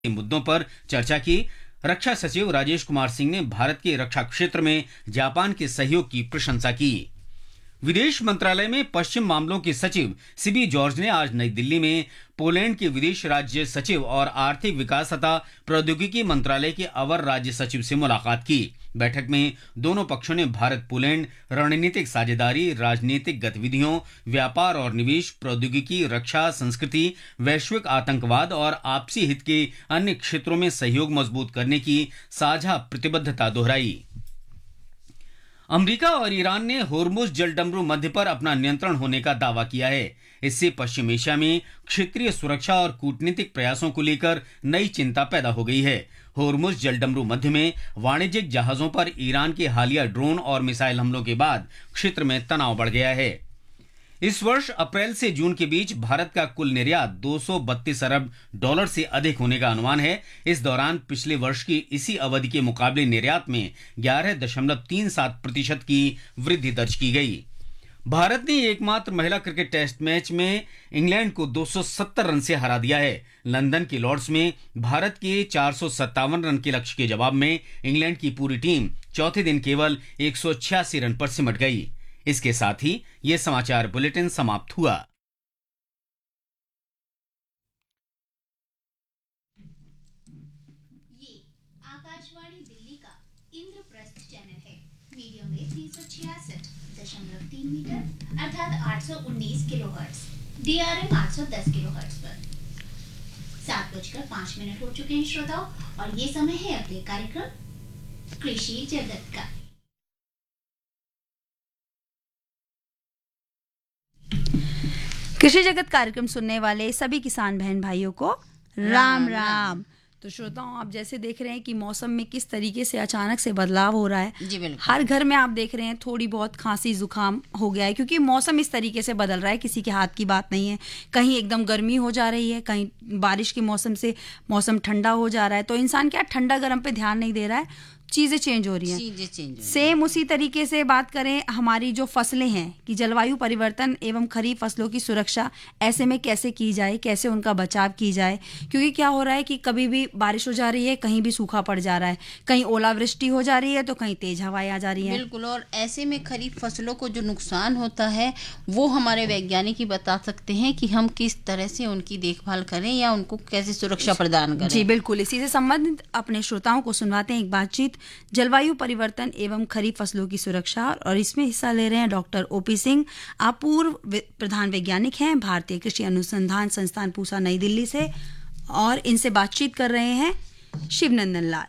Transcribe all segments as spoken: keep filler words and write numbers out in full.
के मुद्दों पर चर्चा की। रक्षा सचिव राजेश कुमार सिंह ने भारत के रक्षा क्षेत्र में जापान के सहयोग की प्रशंसा की। विदेश मंत्रालय में पश्चिम मामलों के सचिव सीबी जॉर्ज ने आज नई दिल्ली में पोलैंड के विदेश राज्य सचिव और आर्थिक विकास तथा प्रौद्योगिकी मंत्रालय के अवर राज्य सचिव से मुलाकात की। बैठक में दोनों पक्षों ने भारत पोलैंड रणनीतिक साझेदारी, राजनीतिक गतिविधियों, व्यापार और निवेश, प्रौद्योगिकी, रक्षा, संस्कृति, वैश्विक आतंकवाद और आपसी हित के अन्य क्षेत्रों में सहयोग मजबूत करने की साझा प्रतिबद्धता दोहराई। अमेरिका और ईरान ने होर्मुज जलडमरू मध्य पर अपना नियंत्रण होने का दावा किया है। इससे पश्चिम एशिया में क्षेत्रीय सुरक्षा और कूटनीतिक प्रयासों को लेकर नई चिंता पैदा हो गई है। होर्मुज जलडमरू मध्य में वाणिज्यिक जहाजों पर ईरान के हालिया ड्रोन और मिसाइल हमलों के बाद क्षेत्र में तनाव बढ़ गया है। इस वर्ष अप्रैल से जून के बीच भारत का कुल निर्यात दो सौ बत्तीस अरब डॉलर से अधिक होने का अनुमान है। इस दौरान पिछले वर्ष की इसी अवधि के मुकाबले निर्यात में ग्यारह दशमलव तीन सात प्रतिशत की वृद्धि दर्ज की गई। भारत ने एकमात्र महिला क्रिकेट टेस्ट मैच में इंग्लैंड को दो सौ सत्तर रन से हरा दिया है। लंदन के लॉर्ड्स में भारत के चार सौ सत्तावन रन के लक्ष्य के जवाब में इंग्लैंड की पूरी टीम चौथे दिन केवल एक सौ छियासी रन पर सिमट गई। इसके साथ ही यह समाचार बुलेटिन समाप्त हुआ। ये आकाशवाणी दिल्ली का इंद्रप्रस्थ चैनल है। मीडियम में तीन सौ छियासठ दशमलव तीन मीटर अर्थात आठ सौ उन्नीस किलोहर्ट्ज, डीआरएम आठ सौ दस किलोहर्ट्ज पर। सात बजकर पांच मिनट हो चुके हैं श्रोताओं, और ये समय है अगले कार्यक्रम कृषि जगत का। कृषि जगत कार्यक्रम सुनने वाले सभी किसान बहन भाइयों को राम राम। तो श्रोताओं, आप जैसे देख रहे हैं कि मौसम में किस तरीके से अचानक से बदलाव हो रहा है। जी बिल्कुल। हर घर में आप देख रहे हैं थोड़ी बहुत खांसी जुकाम हो गया है, क्योंकि मौसम इस तरीके से बदल रहा है, किसी के हाथ की बात नहीं है। कहीं एकदम गर्मी हो जा रही है, कहीं बारिश के मौसम से मौसम ठंडा हो जा रहा है। तो इंसान क्या ठंडा गर्म पे ध्यान नहीं दे रहा है, चीज़ें चेंज हो रही हैं। चीजें चेंज हो सेम उसी तरीके से बात करें हमारी जो फसलें हैं कि जलवायु परिवर्तन एवं खरीफ फसलों की सुरक्षा ऐसे में कैसे की जाए, कैसे उनका बचाव की जाए। क्योंकि क्या हो रहा है कि कभी भी बारिश हो जा रही है, कहीं भी सूखा पड़ जा रहा है, कहीं ओलावृष्टि हो जा रही है तो कहीं तेज हवाएं आ जा रही हैं। बिल्कुल। और ऐसे में खरीफ फसलों को जो नुकसान होता है वो हमारे वैज्ञानिक ही बता सकते हैं कि हम किस तरह से उनकी देखभाल करें या उनको कैसे सुरक्षा प्रदान करें। जी बिल्कुल। इसी से संबंधित अपने श्रोताओं को सुनवाते हैं एक बातचीत जलवायु परिवर्तन एवं खरीफ फसलों की सुरक्षा, और इसमें हिस्सा ले रहे हैं डॉक्टर ओपी सिंह। आप पूर्व प्रधान वैज्ञानिक हैं भारतीय कृषि अनुसंधान संस्थान पूसा नई दिल्ली से, और इनसे बातचीत कर रहे हैं शिवनंदन लाल।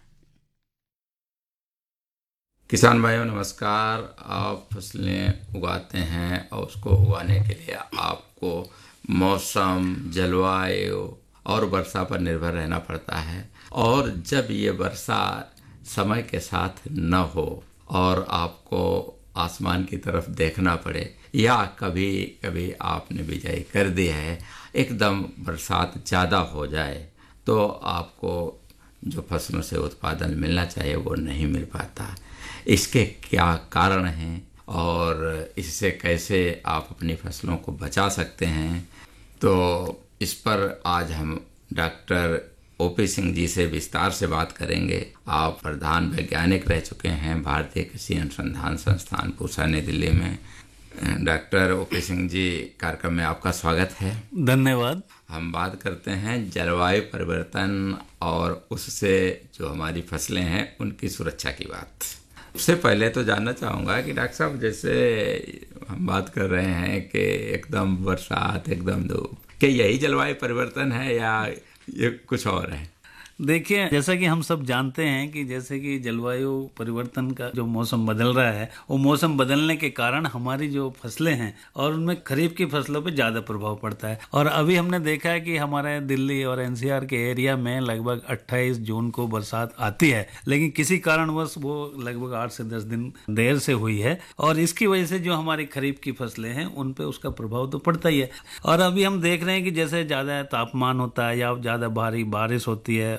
किसान भाइयों नमस्कार। आप फसलें उगाते हैं और उसको उगाने के लिए आपको मौसम, जलवायु और वर्षा पर निर्भर रहना पड़ता है। और जब ये वर्षा समय के साथ न हो और आपको आसमान की तरफ देखना पड़े, या कभी कभी आपने बिजाई कर दी है, एकदम बरसात ज़्यादा हो जाए तो आपको जो फसलों से उत्पादन मिलना चाहिए वो नहीं मिल पाता। इसके क्या कारण हैं और इससे कैसे आप अपनी फसलों को बचा सकते हैं, तो इस पर आज हम डॉक्टर ओपी सिंह जी से विस्तार से बात करेंगे। आप प्रधान वैज्ञानिक रह चुके हैं भारतीय कृषि अनुसंधान संस्थान पूसा नई दिल्ली में। डॉक्टर ओपी सिंह जी, कार्यक्रम में आपका स्वागत है। धन्यवाद। हम बात करते हैं जलवायु परिवर्तन और उससे जो हमारी फसलें हैं उनकी सुरक्षा की बात। सबसे पहले तो जानना चाहूँगा कि डॉक्टर साहब, जैसे हम बात कर रहे हैं कि एकदम बरसात, एकदम धूप, क्या यही जलवायु परिवर्तन है या ये कुछ और है? देखिए, जैसा कि हम सब जानते हैं कि जैसे कि जलवायु परिवर्तन का जो मौसम बदल रहा है, वो मौसम बदलने के कारण हमारी जो फसलें हैं और उनमें खरीफ की फसलों पे ज़्यादा प्रभाव पड़ता है। और अभी हमने देखा है कि हमारे दिल्ली और एनसीआर के एरिया में लगभग अट्ठाईस जून को बरसात आती है, लेकिन किसी कारणवश वो लगभग आठ से दस दिन देर से हुई है, और इसकी वजह से जो हमारी खरीफ की फसलें हैं उन पर उसका प्रभाव तो पड़ता ही है। और अभी हम देख रहे हैं कि जैसे ज़्यादा तापमान होता है या ज़्यादा भारी बारिश होती है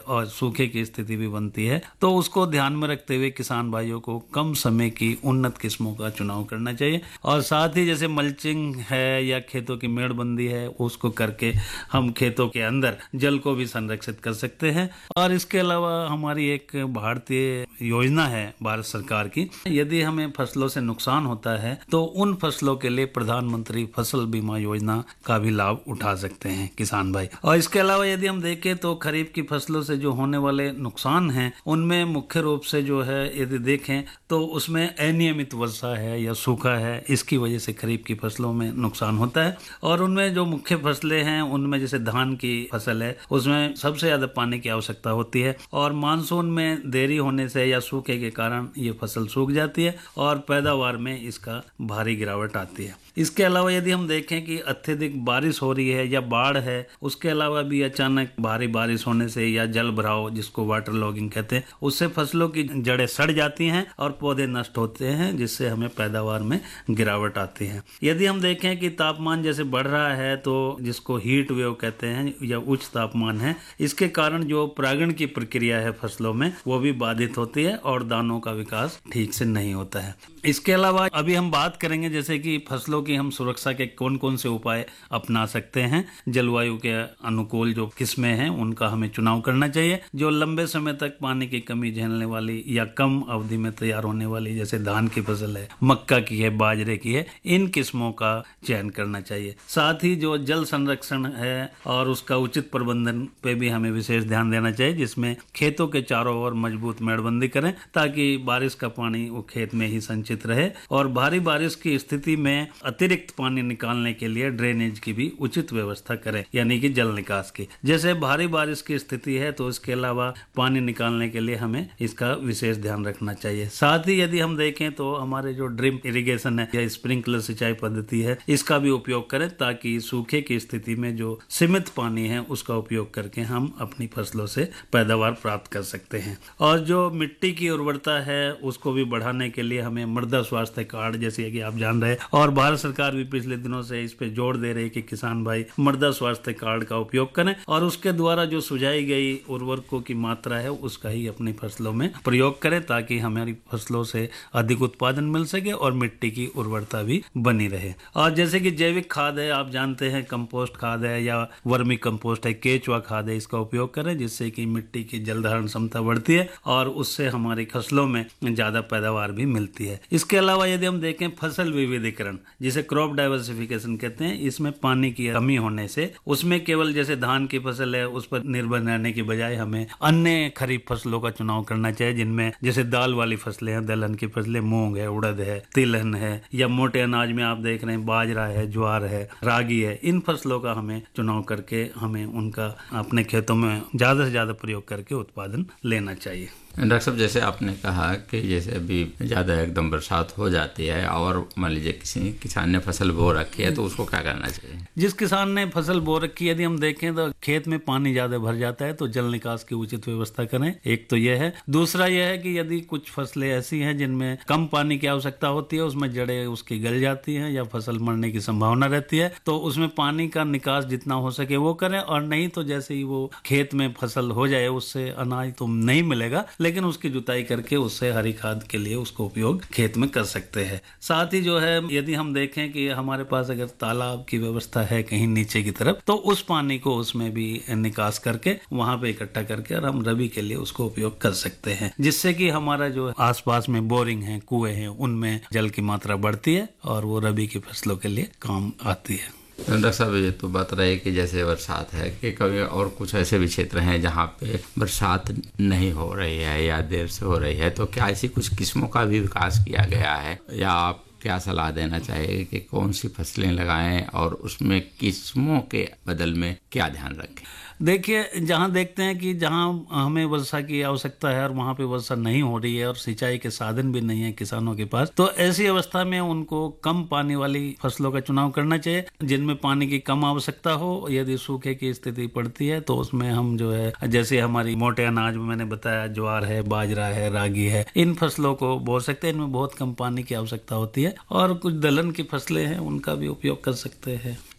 और सूखे की स्थिति भी बनती है, तो उसको ध्यान में रखते हुए किसान भाइयों को कम समय की उन्नत किस्मों का चुनाव करना चाहिए। और साथ ही जैसे मल्चिंग है या खेतों की मेड़बंदी है, उसको करके हम खेतों के अंदर जल को भी संरक्षित कर सकते हैं। और इसके अलावा हमारी एक भारतीय योजना है भारत सरकार की, यदि हमें फसलों से नुकसान होता है तो उन फसलों के लिए प्रधानमंत्री फसल बीमा योजना का भी लाभ उठा सकते हैं किसान भाई। और इसके अलावा यदि हम देखें तो खरीफ की फसलों से जो होने वाले नुकसान हैं, उनमें मुख्य रूप से जो है यदि देखें तो उसमें अनियमित वर्षा है या सूखा है, इसकी वजह से खरीफ की फसलों में नुकसान होता है। और उनमें जो मुख्य फसलें हैं, उनमें जैसे धान की फसल है, उसमें सबसे ज्यादा पानी की आवश्यकता होती है और मानसून में देरी होने से या सूखे के कारण ये फसल सूख जाती है और पैदावार में इसका भारी गिरावट आती है। इसके अलावा यदि हम देखें कि अत्यधिक बारिश हो रही है या बाढ़ है, उसके अलावा भी अचानक भारी बारिश होने से या जल भराव जिसको वाटर लॉगिंग कहते हैं, उससे फसलों की जड़ें सड़ जाती हैं और पौधे नष्ट होते हैं, जिससे हमें पैदावार में गिरावट आती है। यदि हम देखें कि तापमान जैसे बढ़ रहा है तो जिसको हीट वेव कहते हैं या उच्च तापमान है, इसके कारण जो परागण की प्रक्रिया है फसलों में वो भी बाधित होती है और दानों का विकास ठीक से नहीं होता है। इसके अलावा अभी हम बात करेंगे जैसे कि फसलों की हम सुरक्षा के कौन कौन से उपाय अपना सकते हैं। जलवायु के अनुकूल जो किस्में हैं उनका हमें चुनाव करना चाहिए। जो लंबे समय तक पानी की कमी झेलने वाली या कम अवधि में तैयार होने वाली जैसे धान की फसल है, मक्का की है, बाजरे की है, इन किस्मों का चयन करना चाहिए। साथ ही जो जल संरक्षण है और उसका उचित प्रबंधन पे भी हमें विशेष ध्यान देना चाहिए, जिसमें खेतों के चारों ओर मजबूत मेड़बंदी करें ताकि बारिश का पानी वो खेत में ही संचित रहे। और भारी बारिश की स्थिति में अतिरिक्त पानी निकालने के लिए ड्रेनेज की भी उचित व्यवस्था करें, यानी कि जल निकास की। जैसे भारी बारिश की स्थिति है तो इसके अलावा पानी निकालने के लिए हमें इसका विशेष ध्यान रखना चाहिए। साथ ही यदि हम देखें तो हमारे जो ड्रिप इरिगेशन है या स्प्रिंकलर सिंचाई पद्धति है, इसका भी उपयोग करें ताकि सूखे की स्थिति में जो सीमित पानी है उसका उपयोग करके हम अपनी फसलों से पैदावार प्राप्त कर सकते हैं। और जो मिट्टी की उर्वरता है उसको भी बढ़ाने के लिए हमें मृदा स्वास्थ्य कार्ड, जैसे कि आप जान रहे हैं, और भारत सरकार भी पिछले दिनों से इस पे जोर दे रही है कि किसान भाई मृदा स्वास्थ्य कार्ड का उपयोग करें और उसके द्वारा जो सुझाई गई उर्वरकों की मात्रा है उसका ही अपनी फसलों में प्रयोग करें ताकि हमारी फसलों से अधिक उत्पादन मिल सके और मिट्टी की उर्वरता भी बनी रहे। और जैसे कि जैविक खाद है, आप जानते हैं, कंपोस्ट खाद है या वर्मी कंपोस्ट है, केचुआ खाद है, इसका उपयोग करें जिससे कि मिट्टी की जल धारण क्षमता बढ़ती है और उससे हमारी फसलों में ज्यादा पैदावार भी मिलती है। इसके अलावा यदि हम देखें फसल विविधीकरण, जिसे क्रॉप डाइवर्सिफिकेशन कहते हैं, इसमें पानी की कमी होने से उसमें केवल जैसे धान की फसल है उस पर निर्भर रहने की बजाय हमें अन्य खरीफ फसलों का चुनाव करना चाहिए, जिनमें जैसे दाल वाली फसलें हैं, दलहन की फसलें, मूंग है, उड़द है, तिलहन है, या मोटे अनाज में आप देख रहे हैं बाजरा है, ज्वार है, रागी है। इन फसलों का हमें चुनाव करके हमें उनका अपने खेतों में ज्यादा से ज्यादा प्रयोग करके उत्पादन लेना चाहिए। डॉक्टर साहब, जैसे आपने कहा कि जैसे अभी ज़्यादा एकदम बरसात हो जाती है और मान लीजिए किसी किसान ने फसल बो रखी है तो उसको क्या करना चाहिए? जिस किसान ने फसल बो रखी है, यदि हम देखें तो खेत में पानी ज़्यादा भर जाता है तो जल निकास की उचित व्यवस्था करें। एक तो यह है। दूसरा यह है कि यदि कुछ फसलें ऐसी हैं जिनमें कम पानी की आवश्यकता होती है, उसमें जड़ें उसकी गल जाती हैं या फसल मरने की संभावना रहती है, तो उसमें पानी का निकास जितना हो सके वो करें। और नहीं तो जैसे ही वो खेत में फसल हो जाए उससे अनाज तो नहीं मिलेगा, लेकिन उसकी जुताई करके उससे हरी खाद के लिए उसको उपयोग खेत में कर सकते हैं। साथ ही जो है यदि हम देखें कि हमारे पास अगर तालाब की व्यवस्था है कहीं नीचे की तरफ, तो उस पानी को उसमें भी निकास करके वहां पे इकट्ठा करके और हम रबी के लिए उसको उपयोग कर सकते हैं, जिससे कि हमारा जो आसपास में बोरिंग है, कुएं हैं, उनमें जल की मात्रा बढ़ती है और वो रबी की फसलों के लिए काम आती है। डॉक्टर साहब, ये तो बात रही कि जैसे बरसात है कि कभी और कुछ ऐसे भी क्षेत्र हैं जहाँ पे बरसात नहीं हो रही है या देर से हो रही है, तो क्या ऐसी कुछ किस्मों का भी विकास किया गया है या आप क्या सलाह देना चाहिए कि कौन सी फसलें लगाएं और उसमें किस्मों के बदल में क्या ध्यान रखें? देखिए, जहाँ देखते हैं कि जहाँ हमें वर्षा की आवश्यकता है और वहाँ पे वर्षा नहीं हो रही है और सिंचाई के साधन भी नहीं है किसानों के पास, तो ऐसी अवस्था में उनको कम पानी वाली फसलों का चुनाव करना चाहिए जिनमें पानी की कम आवश्यकता हो। यदि सूखे की स्थिति पड़ती है तो उसमें हम जो है जैसे हमारी मोटे अनाज में मैंने बताया ज्वार है, बाजरा है, रागी है, इन फसलों को बो सकते हैं। इनमें बहुत कम पानी की आवश्यकता होती है। और कुछ दलहन की फसलें हैं उनका भी उपयोग कर सकते हैं।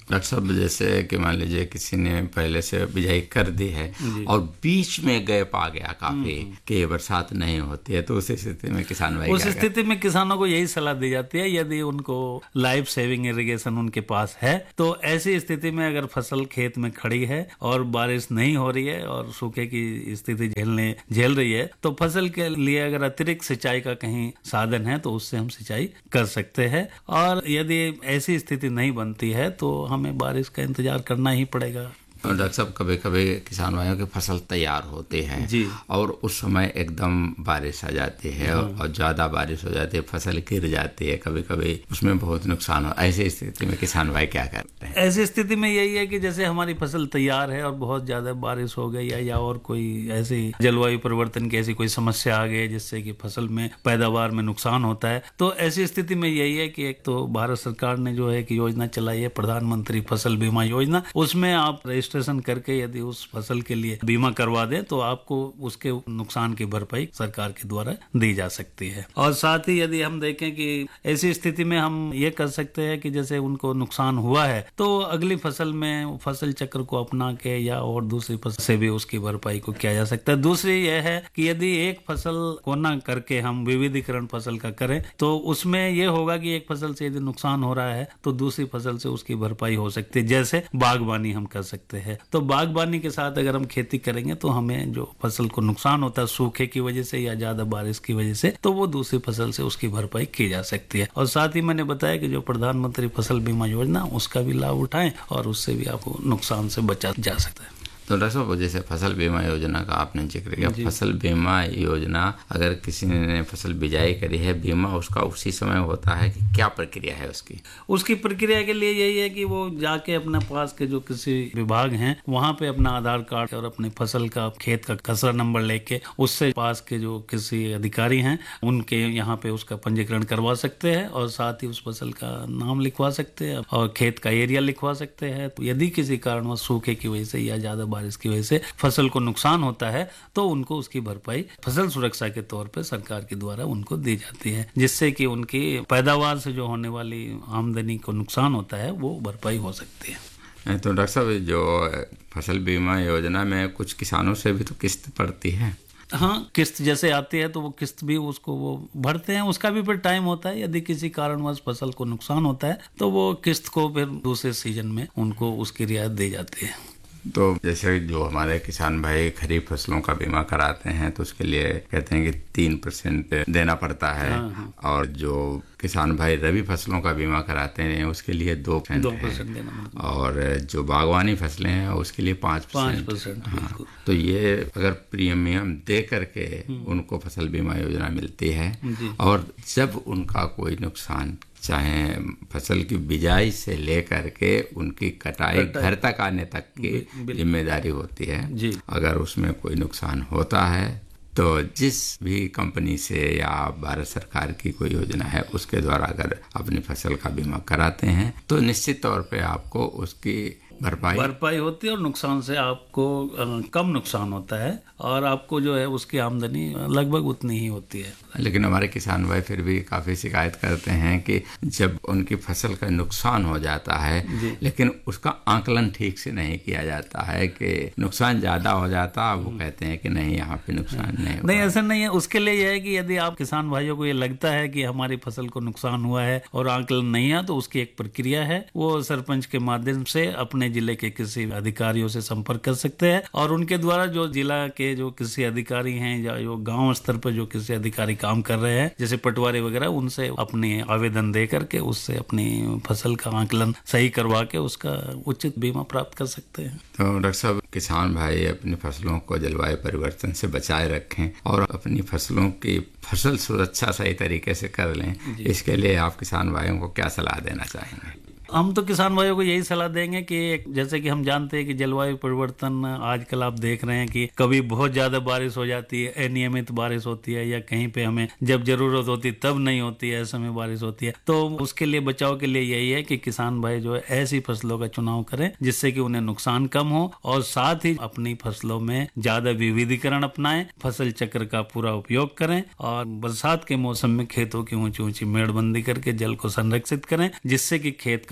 डॉक्टर साहब, जैसे कि मान लीजिए किसी ने पहले से बिजाई कर दी है और बीच में गैप आ गया काफी कि बरसात नहीं होती है, तो उस स्थिति में किसान भाई उस स्थिति में किसानों को यही सलाह दी जाती है, यदि उनको लाइफ सेविंग इरिगेशन उनके पास है तो ऐसी स्थिति में अगर फसल खेत में खड़ी है और बारिश नहीं हो रही है और सूखे की स्थिति झेलने झेल रही है, तो फसल के लिए अगर अतिरिक्त सिंचाई का कहीं साधन है तो उससे हम सिंचाई कर सकते हैं। और यदि ऐसी स्थिति नहीं बनती है तो हमें बारिश का इंतजार करना ही पड़ेगा। डॉक्टर साहब, कभी कभी किसान भाइयों की फसल तैयार होती है जी, और उस समय एकदम बारिश आ जाती है और ज्यादा बारिश हो जाती है, फसल गिर जाती है, कभी कभी उसमें बहुत नुकसान हो। ऐसी स्थिति में किसान भाई क्या करते हैं? ऐसी स्थिति में यही है कि जैसे हमारी फसल तैयार है और बहुत ज्यादा बारिश हो गई या और कोई ऐसी जलवायु परिवर्तन की ऐसी कोई समस्या आ गई जिससे कि फसल में पैदावार में नुकसान होता है, तो ऐसी स्थिति में यही है कि एक तो भारत सरकार ने जो है कि योजना चलाई है प्रधानमंत्री फसल बीमा योजना, उसमें आप रजिस्ट्रेशन करके यदि उस फसल के लिए बीमा करवा दें तो आपको उसके नुकसान की भरपाई सरकार के द्वारा दी जा सकती है। और साथ ही यदि हम देखें कि ऐसी स्थिति में हम ये कर सकते हैं कि जैसे उनको नुकसान हुआ है तो अगली फसल में फसल चक्र को अपना के या और दूसरी फसल से भी उसकी भरपाई को किया जा सकता है। दूसरी यह है कि यदि एक फसल को ना करके हम विविधीकरण फसल का करें तो उसमें यह होगा कि एक फसल से यदि नुकसान हो रहा है तो दूसरी फसल से उसकी भरपाई हो सकती है, जैसे बागवानी हम कर सकते हैं। तो बागबानी के साथ अगर हम खेती करेंगे तो हमें जो फसल को नुकसान होता है सूखे की वजह से या ज्यादा बारिश की वजह से, तो वो दूसरी फसल से उसकी भरपाई की जा सकती है। और साथ ही मैंने बताया कि जो प्रधानमंत्री फसल बीमा योजना उसका भी लाभ उठाएं और उससे भी आपको नुकसान से बचा जा सकता है। तो डॉक्टर साहब, जैसे फसल बीमा योजना का आपने जिक्र किया, फसल बीमा योजना अगर किसी ने फसल बिजाई करी है, बीमा उसका उसी समय होता है कि क्या प्रक्रिया है उसकी? उसकी प्रक्रिया के लिए यही है कि वो जाके अपने पास के जो कृषि विभाग हैं वहाँ पे अपना आधार कार्ड और अपने फसल का खेत का खसरा नंबर लेके उससे पास के जो कृषि अधिकारी हैं उनके यहाँ पे उसका पंजीकरण करवा सकते हैं और साथ ही उस फसल का नाम लिखवा सकते हैं और खेत का एरिया लिखवा सकते हैं। तो यदि किसी कारण सूखे की वजह से या ज्यादा बारिश की वजह से फसल को नुकसान होता है तो उनको उसकी भरपाई फसल सुरक्षा के तौर पे सरकार के द्वारा उनको दी जाती है, जिससे कि उनकी पैदावार से जो होने वाली आमदनी को नुकसान होता है वो भरपाई हो सकती है। तो डॉक्टर साहब, जो फसल बीमा योजना में कुछ किसानों से भी तो किस्त पड़ती है? हाँ, किस्त जैसे आती है तो वो किस्त भी उसको वो भरते हैं, उसका भी फिर टाइम होता है। यदि किसी कारणवश फसल को नुकसान होता है तो वो किस्त को फिर दूसरे सीजन में उनको उसकी रियायत दी जाती है। तो जैसे जो हमारे किसान भाई खरीफ फसलों का बीमा कराते हैं तो उसके लिए कहते हैं कि तीन परसेंट देना पड़ता है। हाँ, हाँ। और जो किसान भाई रबी फसलों का बीमा कराते हैं उसके लिए दो परसेंट देना पड़ता है और जो बागवानी फसलें हैं उसके लिए पाँच परसेंट। हाँ, तो ये अगर प्रीमियम दे करके उनको फसल बीमा योजना मिलती है और जब उनका कोई नुकसान चाहे फसल की बिजाई से लेकर के उनकी कटाई घर तक आने तक की जिम्मेदारी होती है, अगर उसमें कोई नुकसान होता है तो जिस भी कंपनी से या भारत सरकार की कोई योजना है उसके द्वारा अगर अपनी फसल का बीमा कराते हैं तो निश्चित तौर पे आपको उसकी भरपाई भरपाई होती है और नुकसान से आपको कम नुकसान होता है और आपको जो है उसकी आमदनी लगभग उतनी ही होती है। लेकिन हमारे किसान भाई फिर भी काफी शिकायत करते हैं कि जब उनकी फसल का नुकसान हो जाता है लेकिन उसका आंकलन ठीक से नहीं किया जाता है कि नुकसान ज्यादा हो जाता है, वो कहते हैं कि नहीं यहाँ पे नुकसान नहीं नहीं ऐसा नहीं है। उसके लिए यह है कि यदि आप किसान भाइयों को ये लगता है कि हमारी फसल को नुकसान हुआ है और आंकलन नहीं है तो उसकी एक प्रक्रिया है, वो सरपंच के माध्यम से अपने जिले के कृषि अधिकारियों से संपर्क कर सकते हैं और उनके द्वारा जो जिला के जो कृषि अधिकारी हैं या जो गांव स्तर पर जो कृषि अधिकारी काम कर रहे हैं जैसे पटवारी वगैरह, उनसे अपने आवेदन दे करके उससे अपनी फसल का आंकलन सही करवा के उसका उचित बीमा प्राप्त कर सकते हैं। तो डॉक्टर साहब, किसान भाई अपनी फसलों को जलवायु परिवर्तन से बचाए रखें और अपनी फसलों की फसल सुरक्षा सही तरीके से कर लें, इसके लिए आप किसान भाइयों को क्या सलाह देना चाहेंगे? हम तो किसान भाइयों को यही सलाह देंगे कि जैसे कि हम जानते हैं कि जलवायु परिवर्तन आजकल आप देख रहे हैं कि कभी बहुत ज्यादा बारिश हो जाती है, अनियमित बारिश होती है या कहीं पे हमें जब जरूरत होती है तब नहीं होती है, ऐसे में बारिश होती है। तो उसके लिए बचाव के लिए यही है कि किसान भाई जो है ऐसी फसलों का चुनाव करें जिससे कि उन्हें नुकसान कम हो और साथ ही अपनी फसलों में ज्यादा विविधीकरण अपनाएं, फसल चक्र का पूरा उपयोग करें और बरसात के मौसम में खेतों की ऊंची ऊंची मेड़बंदी करके जल को संरक्षित करें जिससे कि खेत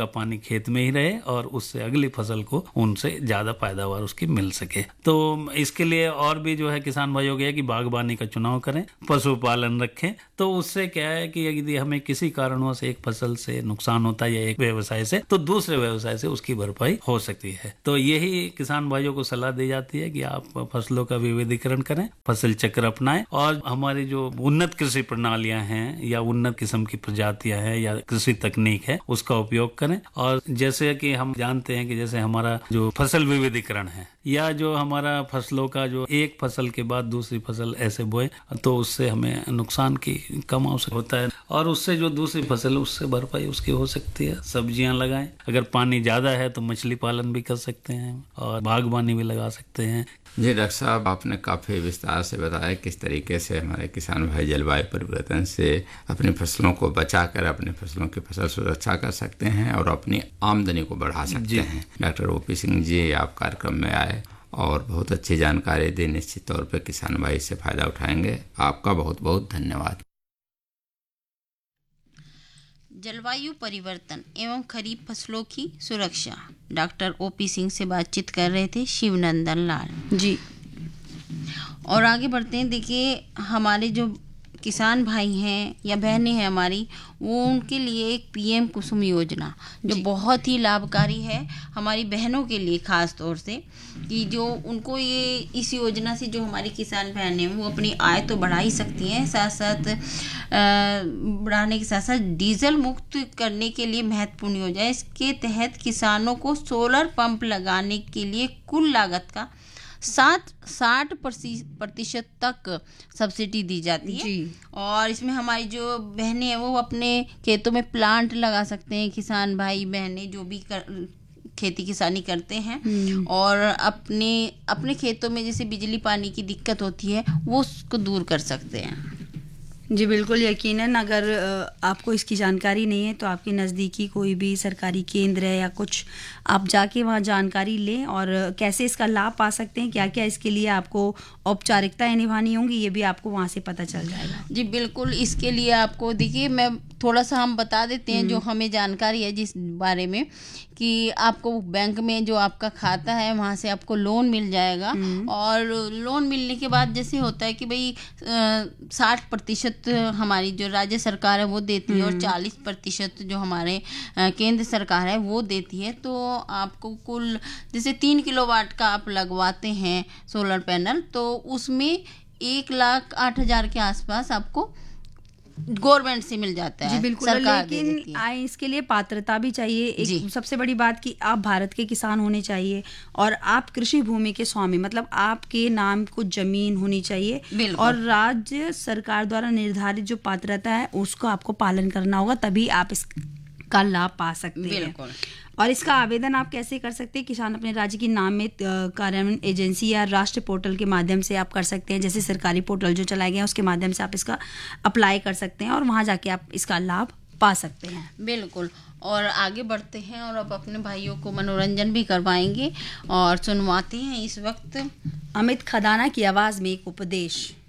उसका पानी खेत में ही रहे और उससे अगली फसल को उनसे ज्यादा पैदावार उसकी मिल सके। तो इसके लिए और भी जो है किसान भाइयों के कि बागबानी का चुनाव करें, पशुपालन रखें। तो उससे क्या है कि यदि हमें किसी कारणवश एक फसल से नुकसान होता है या एक व्यवसाय से, तो दूसरे व्यवसाय से उसकी भरपाई हो सकती है। तो यही किसान भाइयों को सलाह दी जाती है कि आप फसलों का विविधीकरण करें, फसल चक्र अपनाएं और हमारी जो उन्नत कृषि प्रणालियां हैं या उन्नत किस्म की प्रजातियां हैं या कृषि तकनीक है उसका उपयोग करें। और जैसे कि हम जानते हैं कि जैसे हमारा जो फसल विविधीकरण है या जो हमारा फसलों का जो एक फसल के बाद दूसरी फसल ऐसे बोए तो उससे हमें नुकसान की कम अवसर होता है और उससे जो दूसरी फसल उससे भरपाई उसकी हो सकती है। सब्जियां लगाएं, अगर पानी ज्यादा है तो मछली पालन भी कर सकते हैं और बागबानी भी लगा सकते हैं। जी डॉक्टर साहब, आपने काफ़ी विस्तार से बताया किस तरीके से हमारे किसान भाई जलवायु परिवर्तन से अपनी फसलों को बचाकर अपनी फसलों की फसल सुरक्षा कर सकते हैं और अपनी आमदनी को बढ़ा सकते हैं। डॉक्टर ओपी सिंह जी आप कार्यक्रम में आए और बहुत अच्छी जानकारी दी। निश्चित तौर पर किसान भाई इससे फायदा उठाएंगे। आपका बहुत बहुत धन्यवाद। जलवायु परिवर्तन एवं खरीफ फसलों की सुरक्षा, डॉक्टर ओपी सिंह से बातचीत कर रहे थे शिवनंदन लाल जी। और आगे बढ़ते हैं। देखिए, हमारे जो किसान भाई हैं या बहनें हैं हमारी, वो उनके लिए एक पीएम कुसुम योजना जो बहुत ही लाभकारी है हमारी बहनों के लिए, ख़ास तौर से कि जो उनको ये इस योजना से जो हमारी किसान बहनें हैं वो अपनी आय तो बढ़ा ही सकती हैं, साथ साथ बढ़ाने के साथ साथ डीजल मुक्त करने के लिए महत्वपूर्ण योजना है। इसके तहत किसानों को सोलर पंप लगाने के लिए कुल लागत का सात साठ प्रतिशत तक सब्सिडी दी जाती है जी। और इसमें हमारी जो बहनें हैं वो अपने खेतों में प्लांट लगा सकते हैं। किसान भाई बहनें जो भी कर, खेती किसानी करते हैं और अपने अपने खेतों में जैसे बिजली पानी की दिक्कत होती है वो उसको दूर कर सकते हैं। जी बिल्कुल, यकीनन अगर आपको इसकी जानकारी नहीं है तो आपके नज़दीकी कोई भी सरकारी केंद्र है या कुछ, आप जाके वहाँ जानकारी लें और कैसे इसका लाभ पा सकते हैं, क्या क्या इसके लिए आपको औपचारिकताएं निभानी होंगी, ये भी आपको वहाँ से पता चल जाएगा। जी बिल्कुल, इसके लिए आपको देखिए मैं थोड़ा सा हम बता देते हैं जो हमें जानकारी है जिस बारे में, कि आपको बैंक में जो आपका खाता है वहाँ से आपको लोन मिल जाएगा और लोन मिलने के बाद जैसे होता है कि भाई साठ प्रतिशत हमारी जो राज्य सरकार है वो देती है और चालीस प्रतिशत जो हमारे केंद्र सरकार है वो देती है। तो आपको कुल जैसे तीन किलोवाट का आप लगवाते हैं सोलर पैनल, तो उसमें एक लाख आठ हजार के आसपास आपको गवर्नमेंट से मिल जाता है। जी बिल्कुल, लेकिन आए इसके लिए पात्रता भी चाहिए। एक सबसे बड़ी बात कि आप भारत के किसान होने चाहिए और आप कृषि भूमि के स्वामी, मतलब आपके नाम कुछ जमीन होनी चाहिए और राज्य सरकार द्वारा निर्धारित जो पात्रता है उसको आपको पालन करना होगा, तभी आप इसका लाभ पा सकते हैं। और इसका आवेदन आप कैसे कर सकते हैं? किसान अपने राज्य की नामित कार्यान्वयन एजेंसी या राष्ट्र पोर्टल के माध्यम से आप कर सकते हैं। जैसे सरकारी पोर्टल जो चलाए गए हैं उसके माध्यम से आप इसका अप्लाई कर सकते हैं और वहां जाके आप इसका लाभ पा सकते हैं। बिल्कुल, और आगे बढ़ते हैं और अब अपने भाइयों को मनोरंजन भी करवाएंगे और सुनवाते हैं इस वक्त अमित खदाना की आवाज में एक उपदेश।